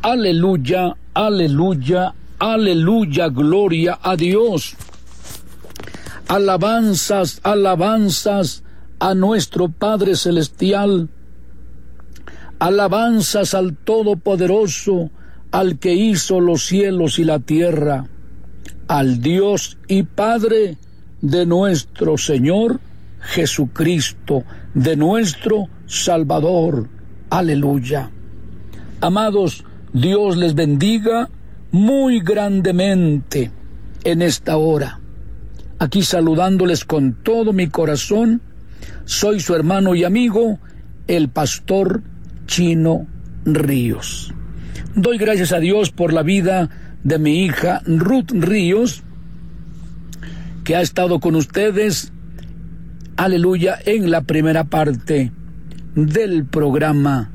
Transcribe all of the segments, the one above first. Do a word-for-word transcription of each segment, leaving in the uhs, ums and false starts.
aleluya, aleluya, aleluya, gloria a Dios. Alabanzas, alabanzas a nuestro Padre Celestial. Alabanzas al Todopoderoso, al que hizo los cielos y la tierra, al Dios y Padre de nuestro Señor Jesucristo, de nuestro Salvador. Aleluya. Amados, Dios les bendiga muy grandemente en esta hora. Aquí saludándoles con todo mi corazón, soy su hermano y amigo, el pastor Chino Ríos. Doy gracias a Dios por la vida de mi hija Ruth Ríos, que ha estado con ustedes, aleluya, en la primera parte del programa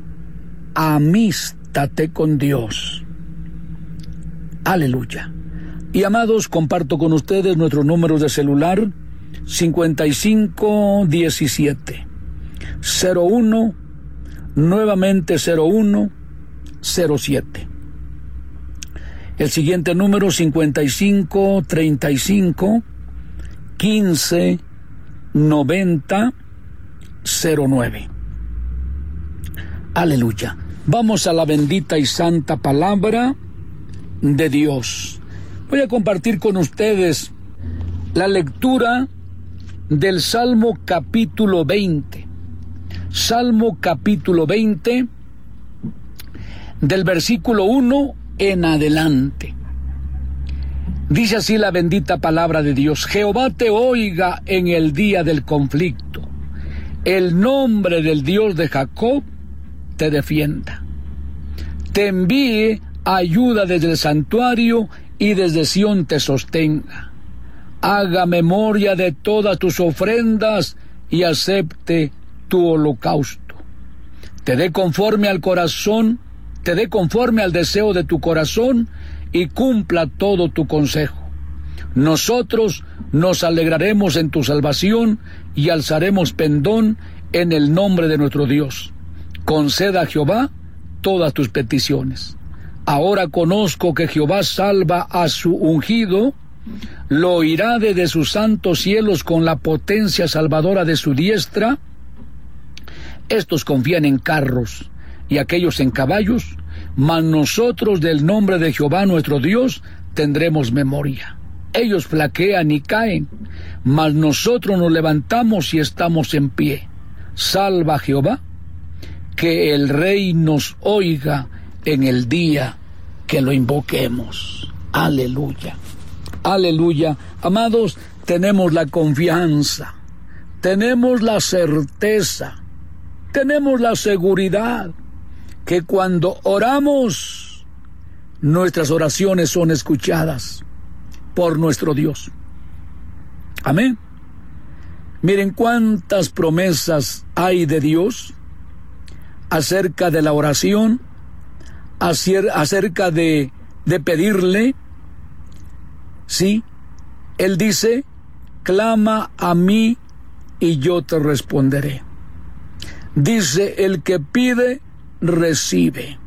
Amístate con Dios. Aleluya. Y amados, comparto con ustedes nuestros números de celular: cincuenta y cinco diecisiete cero uno, nuevamente cero uno cero siete. El siguiente número: cincuenta y cinco treinta y cinco quince noventa cero nueve. Aleluya. Vamos a la bendita y santa palabra de Dios. Voy a compartir con ustedes la lectura del Salmo capítulo veinte. Salmo capítulo veinte, del versículo uno en adelante. Dice así la bendita palabra de Dios: Jehová te oiga en el día del conflicto. El nombre del Dios de Jacob te defienda. Te envíe ayuda desde el santuario y desde Sión te sostenga. Haga memoria de todas tus ofrendas y acepte tu holocausto. Te dé conforme al corazón, te dé conforme al deseo de tu corazón y cumpla todo tu consejo. Nosotros nos alegraremos en tu salvación y alzaremos pendón en el nombre de nuestro Dios. Conceda a Jehová todas tus peticiones. Ahora conozco que Jehová salva a su ungido, lo oirá desde sus santos cielos con la potencia salvadora de su diestra. Estos confían en carros y aquellos en caballos, mas nosotros del nombre de Jehová nuestro Dios tendremos memoria. Ellos flaquean y caen, mas nosotros nos levantamos y estamos en pie. Salva Jehová, que el Rey nos oiga en el día que lo invoquemos. Aleluya, aleluya. Amados, tenemos la confianza, tenemos la certeza, tenemos la seguridad que cuando oramos, nuestras oraciones son escuchadas por nuestro Dios. Amén. Miren cuántas promesas hay de Dios acerca de la oración, acerca de, de pedirle. Sí, Él dice: clama a mí y yo te responderé. Dice: el que pide, recibe.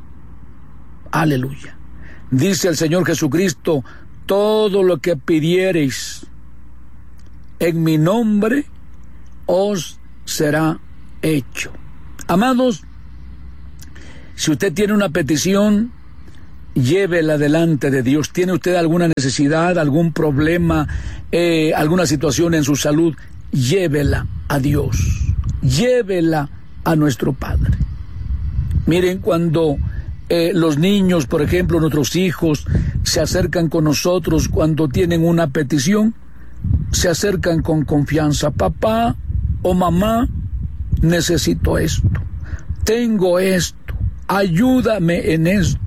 Aleluya. Dice el Señor Jesucristo: todo lo que pidiereis en mi nombre os será hecho. Amados, si usted tiene una petición, llévela delante de Dios. ¿Tiene usted alguna necesidad, algún problema, eh, alguna situación en su salud? Llévela a Dios. Llévela a nuestro Padre. Miren, cuando eh, los niños, por ejemplo, nuestros hijos, se acercan con nosotros cuando tienen una petición, se acercan con confianza. Papá o mamá, necesito esto, tengo esto, ayúdame en esto.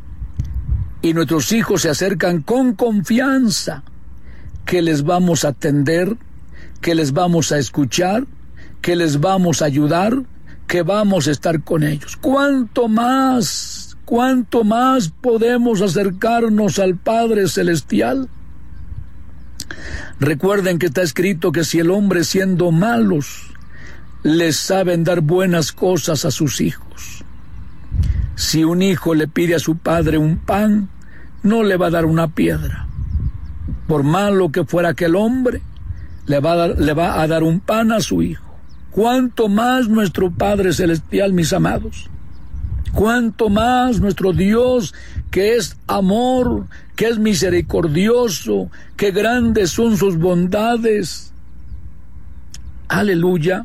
Y nuestros hijos se acercan con confianza que les vamos a atender, que les vamos a escuchar, que les vamos a ayudar, que vamos a estar con ellos. ¿Cuánto más, cuánto más podemos acercarnos al Padre Celestial? Recuerden que está escrito que si el hombre, siendo malos, les saben dar buenas cosas a sus hijos, Si un hijo le pide a su padre un pan, no le va a dar una piedra. Por malo que fuera aquel hombre, le va a dar, le va a dar un pan a su hijo. Cuánto más nuestro Padre Celestial, mis amados. Cuánto más nuestro Dios, que es amor, que es misericordioso, que grandes son sus bondades. Aleluya.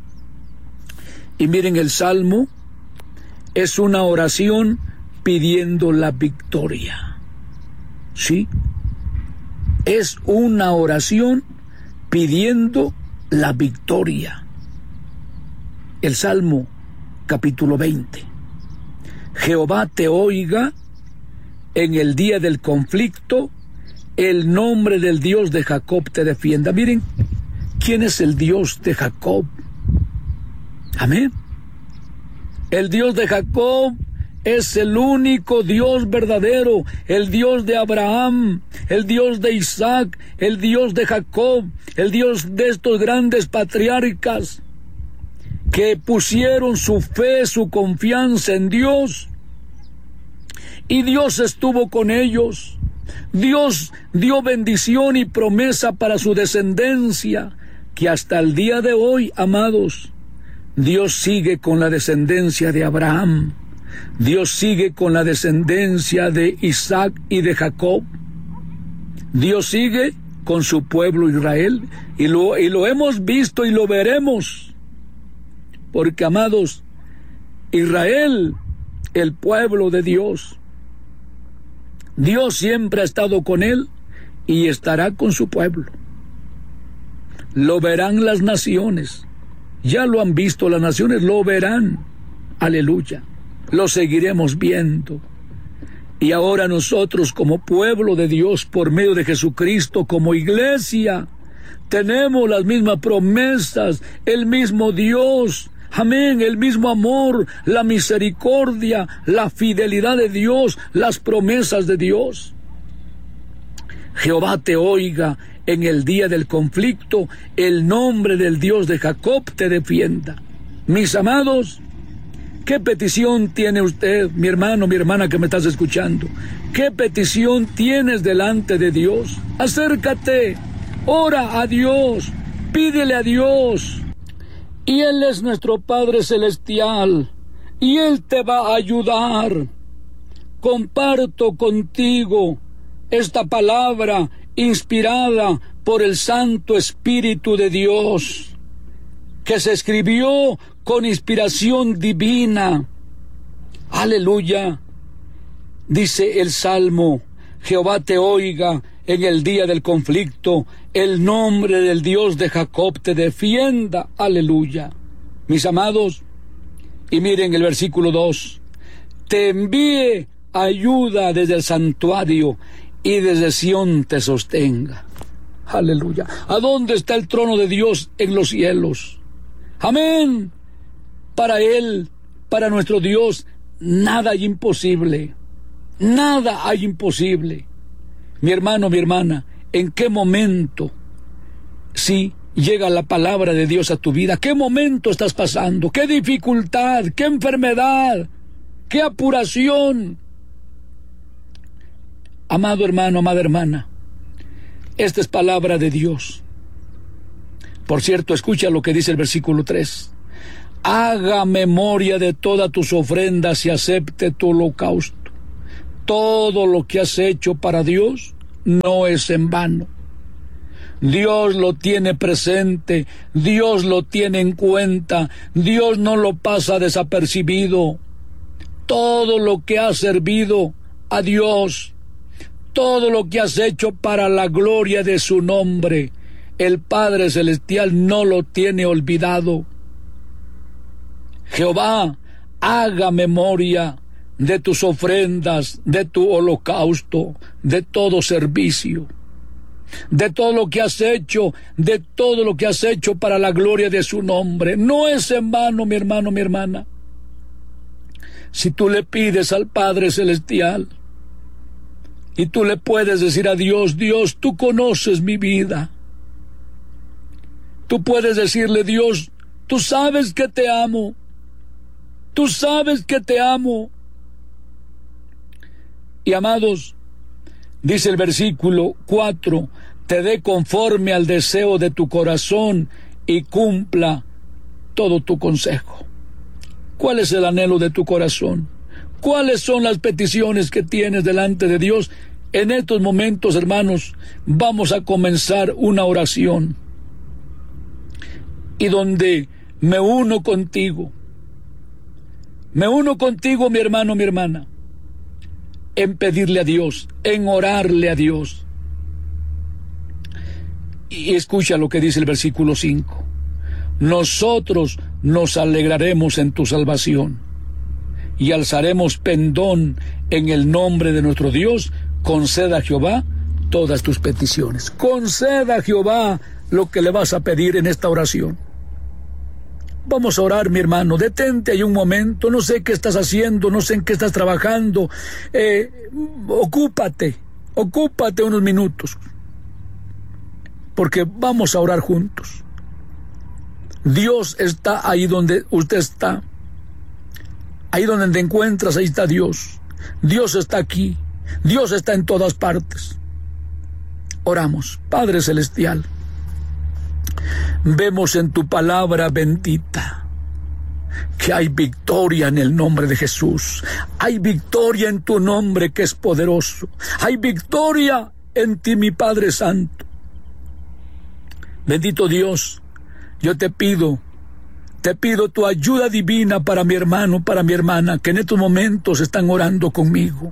Y miren, el Salmo es una oración pidiendo la victoria. ¿Sí? Es una oración pidiendo la victoria. El Salmo, capítulo veinte. Jehová te oiga en el día del conflicto, el nombre del Dios de Jacob te defienda. Miren, ¿quién es el Dios de Jacob? Amén. El Dios de Jacob es el único Dios verdadero, el Dios de Abraham, el Dios de Isaac, el Dios de Jacob, el Dios de estos grandes patriarcas que pusieron su fe, su confianza en Dios, y Dios estuvo con ellos. Dios dio bendición y promesa para su descendencia, que hasta el día de hoy, amados, Dios sigue con la descendencia de Abraham, Dios sigue con la descendencia de Isaac y de Jacob. Dios sigue con su pueblo Israel, y lo, y lo hemos visto y lo veremos. Porque, amados, Israel, el pueblo de Dios, Dios siempre ha estado con él y estará con su pueblo. Lo verán las naciones, ya lo han visto las naciones, lo verán, aleluya, lo seguiremos viendo. Y ahora nosotros, como pueblo de Dios, por medio de Jesucristo, como iglesia, tenemos las mismas promesas, el mismo Dios. Amén, el mismo amor, la misericordia, la fidelidad de Dios, las promesas de Dios. Jehová te oiga en el día del conflicto, el nombre del Dios de Jacob te defienda. Mis amados, ¿qué petición tiene usted, mi hermano, mi hermana que me estás escuchando? ¿Qué petición tienes delante de Dios? Acércate, ora a Dios, pídele a Dios. Y Él es nuestro Padre Celestial, y Él te va a ayudar. Comparto contigo esta palabra inspirada por el Santo Espíritu de Dios, que se escribió con inspiración divina. Aleluya. Dice el Salmo: Jehová te oiga en el día del conflicto, el nombre del Dios de Jacob te defienda. Aleluya. Mis amados, y miren el versículo dos: te envíe ayuda desde el santuario y desde Sión te sostenga. Aleluya. ¿A dónde está el trono de Dios? En los cielos. Amén. Para Él, para nuestro Dios, nada hay imposible. Nada hay imposible. Mi hermano, mi hermana, ¿en qué momento si llega la palabra de Dios a tu vida? ¿Qué momento estás pasando? ¿Qué dificultad? ¿Qué enfermedad? ¿Qué apuración? Amado hermano, amada hermana, esta es palabra de Dios. Por cierto, escucha lo que dice el versículo tres. Haga memoria de todas tus ofrendas y acepte tu holocausto. Todo lo que has hecho para Dios no es en vano. Dios lo tiene presente, Dios lo tiene en cuenta, Dios no lo pasa desapercibido. Todo lo que has servido a Dios, todo lo que has hecho para la gloria de su nombre, el Padre Celestial no lo tiene olvidado. Jehová, haga memoria de tus ofrendas, de tu holocausto, de todo servicio, de todo lo que has hecho, de todo lo que has hecho para la gloria de su nombre. No es en vano, mi hermano, mi hermana. Si tú le pides al Padre Celestial y tú le puedes decir a Dios: Dios, tú conoces mi vida. Tú puedes decirle: Dios, tú sabes que te amo. Tú sabes que te amo. Y amados, dice el versículo cuatro, te dé conforme al deseo de tu corazón y cumpla todo tu consejo. ¿Cuál es el anhelo de tu corazón? ¿Cuáles son las peticiones que tienes delante de Dios? En estos momentos, hermanos, vamos a comenzar una oración. Y donde me uno contigo, me uno contigo, mi hermano, mi hermana, en pedirle a Dios, en orarle a Dios. Y escucha lo que dice el versículo cinco. Nosotros nos alegraremos en tu salvación y alzaremos pendón en el nombre de nuestro Dios. Conceda a Jehová todas tus peticiones. Conceda a Jehová lo que le vas a pedir en esta oración. Vamos a orar, mi hermano. Detente ahí un momento. No sé qué estás haciendo, no sé en qué estás trabajando. Eh, ocúpate, ocúpate unos minutos, porque vamos a orar juntos. Dios está ahí donde usted está. Ahí donde te encuentras, ahí está Dios. Dios está aquí. Dios está en todas partes. Oramos. Padre Celestial, vemos en tu palabra bendita que hay victoria en el nombre de Jesús. Hay victoria en tu nombre que es poderoso. Hay victoria en ti, mi Padre Santo. Bendito Dios, yo te pido, te pido tu ayuda divina para mi hermano, para mi hermana, que en estos momentos están orando conmigo.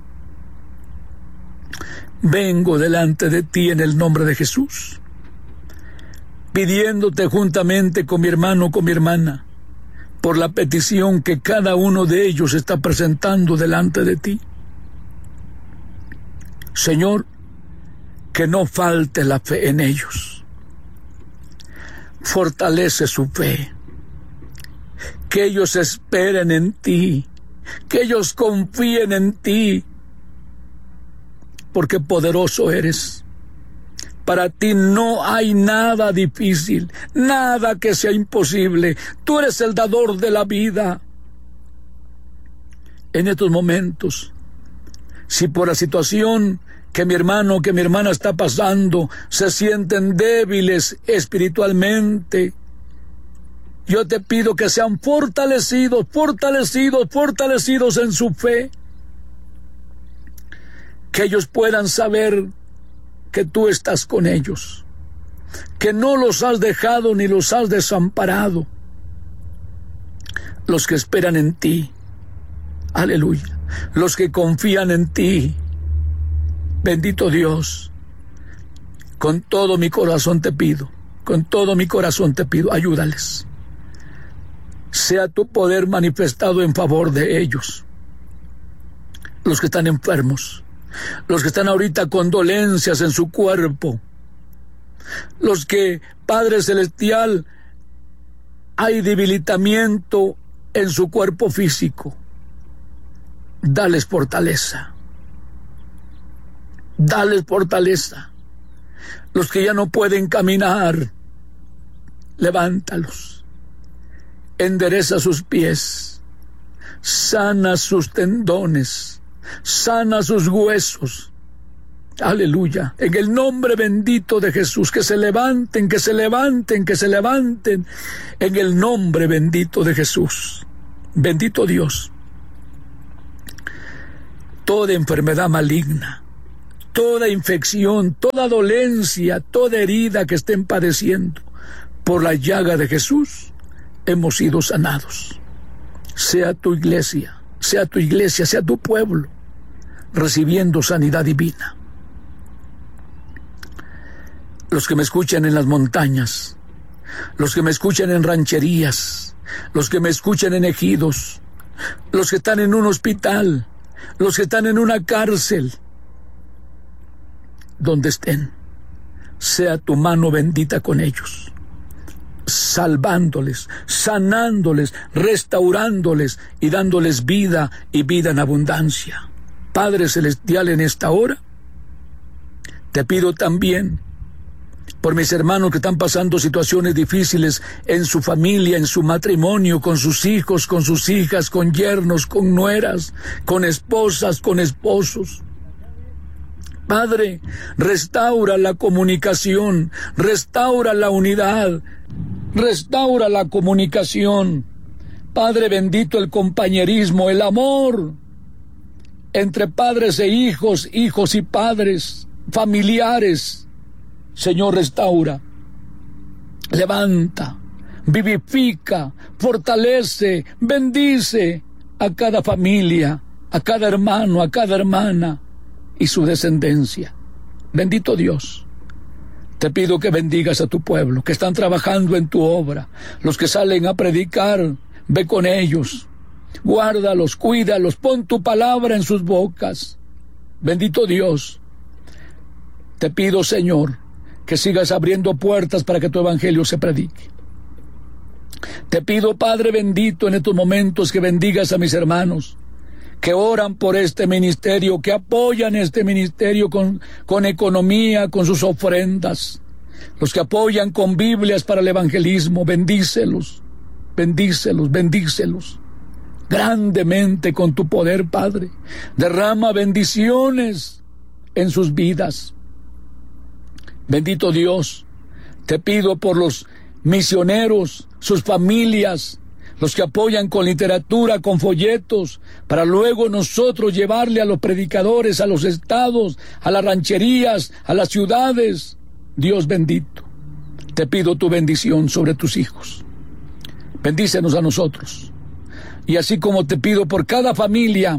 Vengo delante de ti en el nombre de Jesús, pidiéndote juntamente con mi hermano, con mi hermana, por la petición que cada uno de ellos está presentando delante de ti. Señor, que no falte la fe en ellos. Fortalece su fe, que ellos esperen en ti, que ellos confíen en ti, porque poderoso eres. Para ti no hay nada difícil, nada que sea imposible. Tú eres el dador de la vida. En estos momentos, si por la situación que mi hermano, que mi hermana está pasando, se sienten débiles espiritualmente, yo te pido que sean fortalecidos, fortalecidos, fortalecidos en su fe, que ellos puedan saber que tú estás con ellos, que no los has dejado ni los has desamparado. Los que esperan en ti, aleluya, los que confían en ti, bendito Dios, con todo mi corazón te pido, con todo mi corazón te pido, ayúdales. Sea tu poder manifestado en favor de ellos. Los que están enfermos, los que están ahorita con dolencias en su cuerpo, los que, Padre Celestial, hay debilitamiento en su cuerpo físico, dales fortaleza. Dales fortaleza. Los que ya no pueden caminar, levántalos. Endereza sus pies. Sana sus tendones. Sana sus huesos. Aleluya. En el nombre bendito de Jesús, que se levanten, que se levanten, que se levanten. En el nombre bendito de Jesús. Bendito Dios. Toda enfermedad maligna, toda infección, toda dolencia, toda herida que estén padeciendo, por la llaga de Jesús, hemos sido sanados. Sea tu iglesia, sea tu iglesia, sea tu pueblo, recibiendo sanidad divina. Los que me escuchan en las montañas, los que me escuchan en rancherías, los que me escuchan en ejidos, los que están en un hospital, los que están en una cárcel, donde estén, sea tu mano bendita con ellos, salvándoles, sanándoles, restaurándoles y dándoles vida y vida en abundancia. Padre Celestial, en esta hora te pido también por mis hermanos que están pasando situaciones difíciles en su familia, en su matrimonio, con sus hijos, con sus hijas, con yernos, con nueras, con esposas, con esposos. Padre, restaura la comunicación, restaura la unidad, restaura la comunicación. Padre bendito, el compañerismo, el amor entre padres e hijos, hijos y padres, familiares. Señor, restaura, levanta, vivifica, fortalece, bendice a cada familia, a cada hermano, a cada hermana y su descendencia. Bendito Dios, te pido que bendigas a tu pueblo, que están trabajando en tu obra, los que salen a predicar, ve con ellos, guárdalos, cuídalos, pon tu palabra en sus bocas. Bendito Dios, te pido, Señor, que sigas abriendo puertas para que tu evangelio se predique. Te pido, Padre bendito, en estos momentos que bendigas a mis hermanos, que oran por este ministerio, que apoyan este ministerio con, con economía, con sus ofrendas, los que apoyan con Biblias para el evangelismo. Bendícelos, bendícelos, bendícelos grandemente con tu poder, Padre. Derrama bendiciones en sus vidas. Bendito Dios, te pido por los misioneros, sus familias, los que apoyan con literatura, con folletos, para luego nosotros llevarle a los predicadores, a los estados, a las rancherías, a las ciudades. Dios bendito, te pido tu bendición sobre tus hijos. Bendícenos a nosotros. Y así como te pido por cada familia,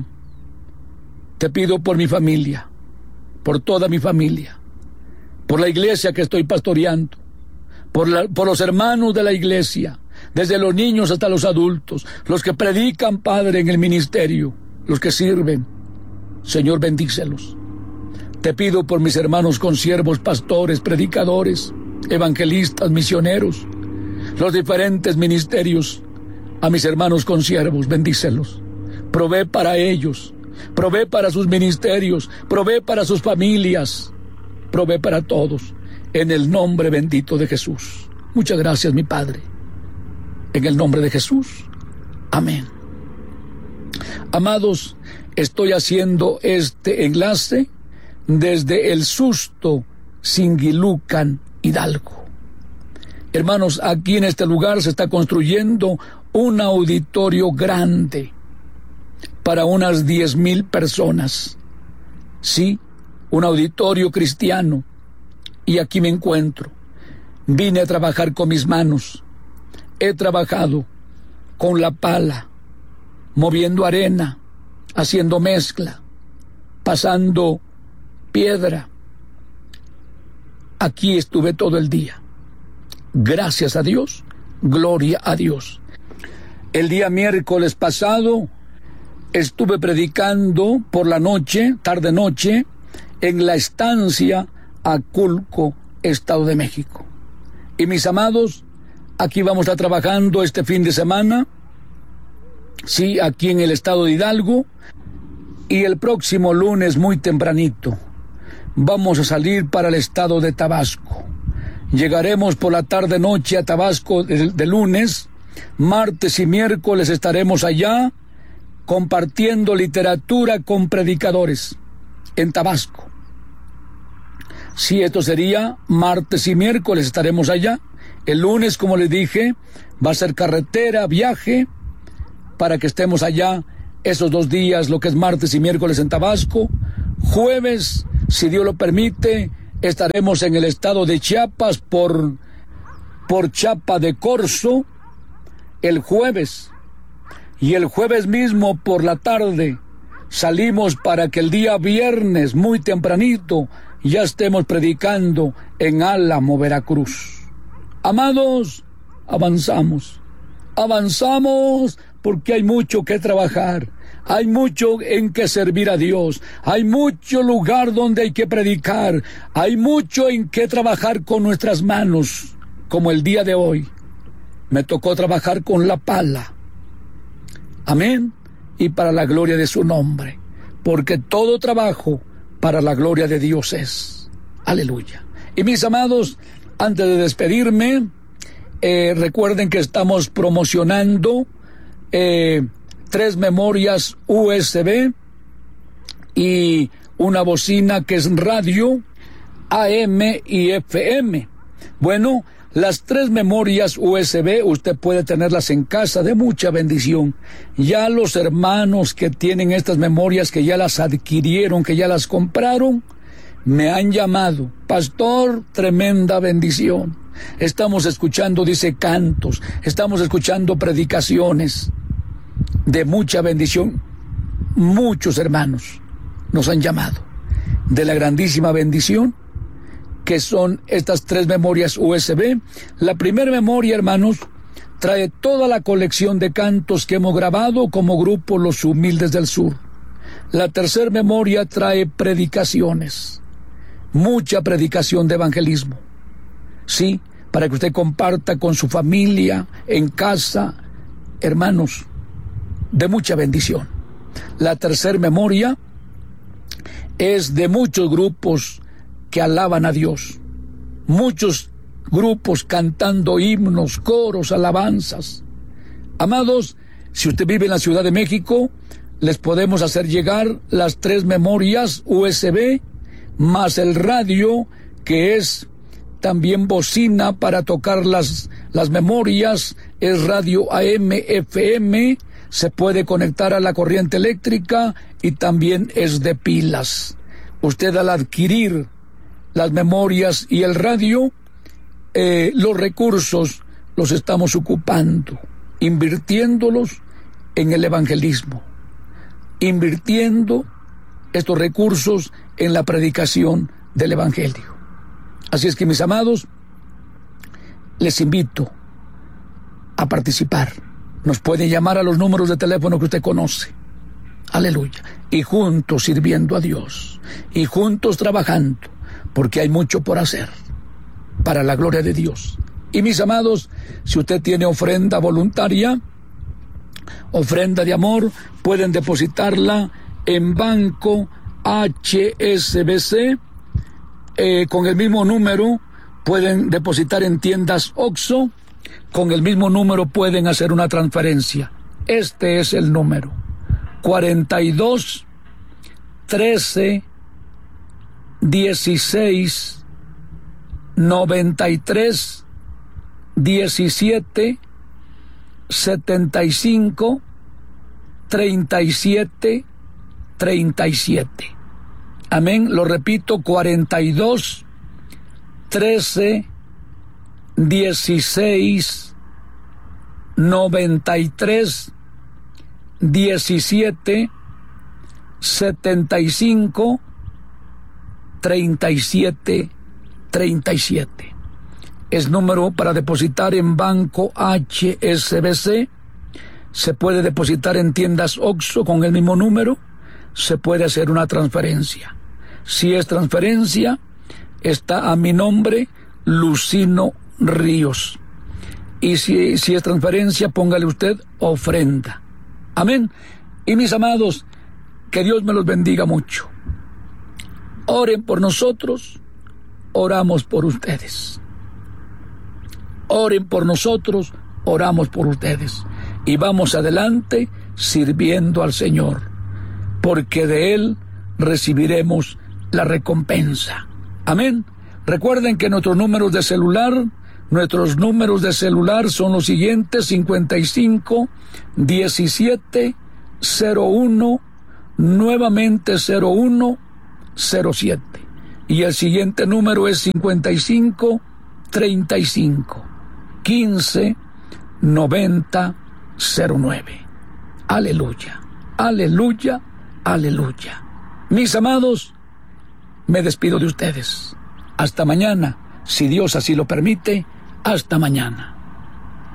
te pido por mi familia, por toda mi familia, por la iglesia que estoy pastoreando, por, la, por los hermanos de la iglesia, desde los niños hasta los adultos, los que predican, Padre, en el ministerio, los que sirven. Señor, bendícelos. Te pido por mis hermanos consiervos, pastores, predicadores, evangelistas, misioneros, los diferentes ministerios. A mis hermanos consiervos, bendícelos. Provee para ellos, provee para sus ministerios, provee para sus familias, provee para todos, en el nombre bendito de Jesús. Muchas gracias, mi Padre. En el nombre de Jesús. Amén. Amados, estoy haciendo este enlace desde El Susto, Singilucan, Hidalgo. Hermanos, aquí en este lugar se está construyendo un auditorio grande para unas diez mil personas. Sí, un auditorio cristiano. Y aquí me encuentro. Vine a trabajar con mis manos. He trabajado con la pala, moviendo arena, haciendo mezcla, pasando piedra. Aquí estuve todo el día. Gracias a Dios, gloria a Dios. El día miércoles pasado estuve predicando por la noche, tarde-noche, en la estancia Aculco, Estado de México. Y mis amados, aquí vamos a estar trabajando este fin de semana, sí, aquí en el estado de Hidalgo, y el próximo lunes muy tempranito vamos a salir para el estado de Tabasco. Llegaremos por la tarde-noche a Tabasco de, de lunes, martes y miércoles estaremos allá compartiendo literatura con predicadores en Tabasco. Sí, esto sería martes y miércoles estaremos allá. El lunes, como les dije, va a ser carretera, viaje, para que estemos allá esos dos días, lo que es martes y miércoles en Tabasco. Jueves, si Dios lo permite, estaremos en el estado de Chiapas por, por Chapa de Corzo el jueves. Y el jueves mismo por la tarde salimos para que el día viernes, muy tempranito, ya estemos predicando en Álamo, Veracruz. Amados, avanzamos, avanzamos porque hay mucho que trabajar, hay mucho en que servir a Dios, hay mucho lugar donde hay que predicar, hay mucho en que trabajar con nuestras manos, como el día de hoy. Me tocó trabajar con la pala. Amén. Y para la gloria de su nombre, porque todo trabajo para la gloria de Dios es. Aleluya. Y mis amados, antes de despedirme, eh, recuerden que estamos promocionando eh, tres memorias U S B y una bocina que es radio, A M y F M. Bueno, las tres memorias U S B usted puede tenerlas en casa, de mucha bendición. Ya los hermanos que tienen estas memorias, que ya las adquirieron, que ya las compraron, me han llamado: pastor, tremenda bendición. Estamos escuchando, dice, cantos, estamos escuchando predicaciones de mucha bendición. Muchos hermanos nos han llamado de la grandísima bendición que son estas tres memorias U S B. La primera memoria, hermanos, trae toda la colección de cantos que hemos grabado como grupo Los Humildes del Sur. La tercera memoria trae predicaciones, mucha predicación de evangelismo, sí, para que usted comparta con su familia, en casa, hermanos, de mucha bendición. La tercera memoria es de muchos grupos que alaban a Dios, muchos grupos cantando himnos, coros, alabanzas. Amados, si usted vive en la Ciudad de México, les podemos hacer llegar las tres memorias U S B, más el radio, que es también bocina para tocar las, las memorias, es radio A M, F M, se puede conectar a la corriente eléctrica y también es de pilas. Usted, al adquirir las memorias y el radio, eh, los recursos los estamos ocupando, invirtiéndolos en el evangelismo, invirtiendo estos recursos en la predicación del evangelio. Así es que, mis amados, les invito a participar. Nos puede llamar a los números de teléfono que usted conoce. Aleluya. Y juntos sirviendo a Dios, y juntos trabajando, porque hay mucho por hacer para la gloria de Dios. Y, mis amados, si usted tiene ofrenda voluntaria, ofrenda de amor, pueden depositarla en Banco H S B C, eh, con el mismo número. Pueden depositar en tiendas Oxxo, con el mismo número pueden hacer una transferencia. Este es el número: cuarenta y dos, trece, dieciséis, noventa y tres, diecisiete, setenta y cinco, treinta y siete, treinta y siete. Amén. Lo repito: cuarenta y dos, trece, dieciséis, noventa y tres, diecisiete, setenta y cinco, treinta y siete, treinta y siete. Es número para depositar en Banco H S B C. Se puede depositar en tiendas Oxxo con el mismo número. Se puede hacer una transferencia. Si es transferencia, está a mi nombre, Lucino Ríos. Y si, si es transferencia, póngale usted ofrenda. Amén. Y, mis amados, que Dios me los bendiga mucho. Oren por nosotros, oramos por ustedes. Oren por nosotros, oramos por ustedes. Y vamos adelante sirviendo al Señor, porque de Él recibiremos la recompensa. Amén. Recuerden que nuestros números de celular, nuestros números de celular son los siguientes: cincuenta y cinco, diecisiete, cero uno, nuevamente cero uno, cero siete. Y el siguiente número es cincuenta y cinco, treinta y cinco, quince, noventa, cero nueve. Aleluya, aleluya, aleluya. Mis amados, me despido de ustedes. Hasta mañana, si Dios así lo permite. Hasta mañana.